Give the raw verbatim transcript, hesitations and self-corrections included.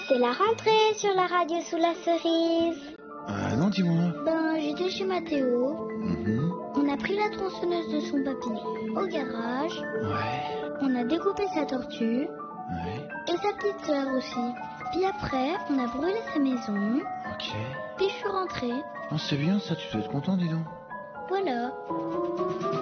C'est la rentrée sur la radio sous la cerise. Ah non, dis-moi. Ben, j'étais chez Mathéo. Mhm. On a pris la tronçonneuse de son papy au garage. Ouais. On a découpé sa tortue. Ouais. Et sa petite sœur aussi. Puis après, on a brûlé sa maison. Ok. Puis je suis rentrée. Oh, c'est bien ça, tu dois être content, dis donc. Voilà.